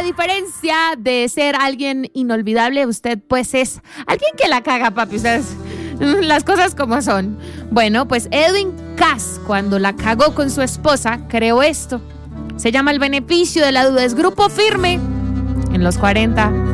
diferencia de ser alguien inolvidable, usted pues es alguien que la caga, papi. Ustedes, las cosas como son. Bueno, pues Edwin Cass, cuando la cagó con su esposa, creó esto. Se llama El beneficio de la duda. Es Grupo Firme en los 40.